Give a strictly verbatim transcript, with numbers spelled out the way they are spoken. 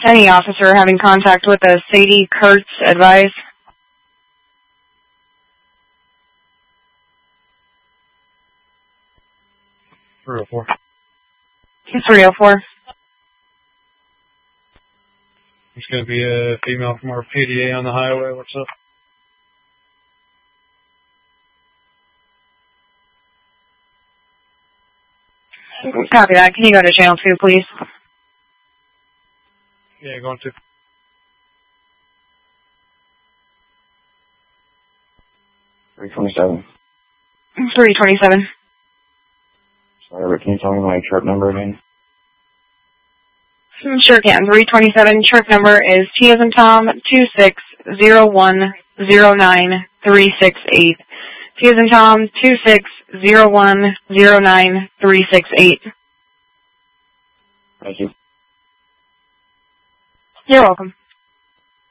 Any officer having contact with a Sadie Kurtz advise. three oh four. three oh four. There's going to be a female from our P D A on the highway. What's up? Copy that. Can you go to channel two, please? Yeah, going to. three twenty-seven. three twenty-seven. Sorry, but can you tell me my truck number again? Sure can. three twenty-seven. Truck number is T as in Tom, two six zero one zero nine three six eight. T as in Tom, two six zero one zero nine three six eight. Thank you. You're welcome.